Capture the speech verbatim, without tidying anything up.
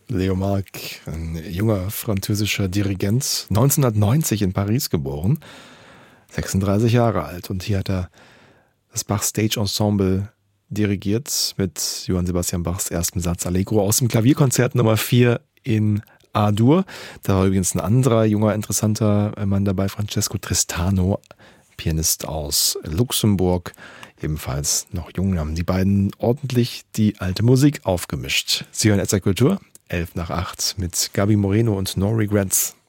Leo Marc, ein junger französischer Dirigent, neunzehnhundertneunzig in Paris geboren, sechsunddreißig Jahre alt. Und hier hat er das Bach Stage Ensemble dirigiert mit Johann Sebastian Bachs erstem Satz Allegro aus dem Klavierkonzert Nummer vier in A-Dur. Da war übrigens ein anderer junger, interessanter Mann dabei, Francesco Tristano, Pianist aus Luxemburg, ebenfalls noch jung, haben die beiden ordentlich die alte Musik aufgemischt. Sie hören S R Kultur, elf nach acht mit Gabi Moreno und No Regrets.